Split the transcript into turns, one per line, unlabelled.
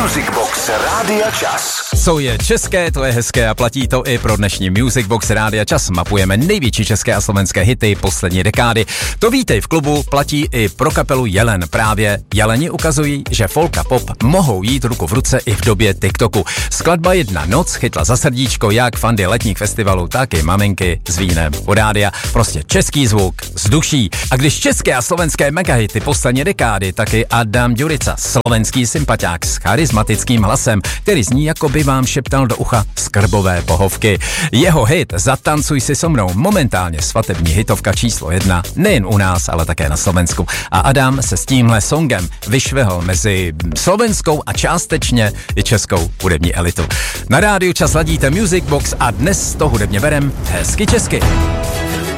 Music Box Rádia Čas.
Co je české, to je hezké a platí to i pro dnešní Music Box Rádia Čas. Mapujeme největší české a slovenské hity poslední dekády. To vítej v klubu platí i pro kapelu Jelen. Právě Jeleni ukazují, že folk a pop mohou jít ruku v ruce i v době TikToku. Skladba Jedna noc chytla za srdíčko jak fandy letních festivalů, tak i maminky s vínem u rádia. Prostě český zvuk z duší. A když české a slovenské megahity poslední dekády, taky Adam Ďurica, slovenský sympatiák s charismatickým hlasem, který zní, jako by vám šeptal do ucha skrbové pohovky. Jeho hit Zatancuj si so mnou momentálně svatební hitovka číslo 1 nejen u nás, ale také na Slovensku. A Adam se s tímhle songem vyšvihl mezi slovenskou a částečně i českou hudební elitu. Na rádiu Čas ladíte Music Box a dnes to hudebně berem hezky česky.